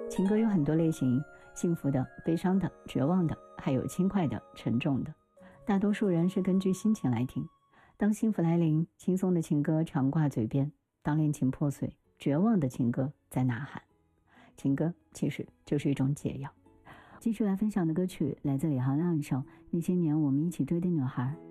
情歌有很多类型，幸福的、悲伤的、绝望的，还有轻快的、沉重的。大多数人是根据心情来听。当幸福来临，轻松的情歌常挂嘴边；当恋情破碎，绝望的情歌在呐喊。情歌其实就是一种解药。继续来分享的歌曲来自李行亮一首《那些年我们一起追的女孩》。